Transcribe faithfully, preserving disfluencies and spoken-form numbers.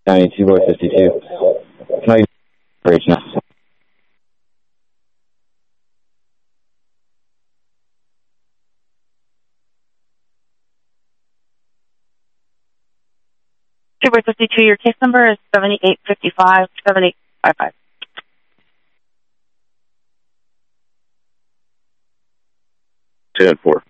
ninety-two by fifty-two. Can I bridge now? two by fifty-two, your case number is seventy-eight fifty-five, seventy-eight fifty-five. ten four.